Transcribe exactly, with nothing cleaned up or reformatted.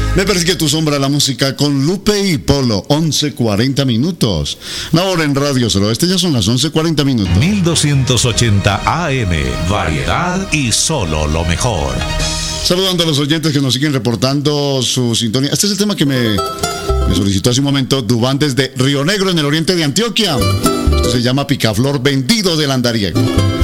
Me persigue tu sombra, la música con Lupe y Polo, once cuarenta minutos. Ahora en Radio Suroeste ya son las once cuarenta minutos. mil doscientos ochenta A M, variedad y solo lo mejor. Saludando a los oyentes que nos siguen reportando su sintonía. Este es el tema que me, me solicitó hace un momento Dubán desde Río Negro, en el oriente de Antioquia. Esto se llama Picaflor, vendido del andariego.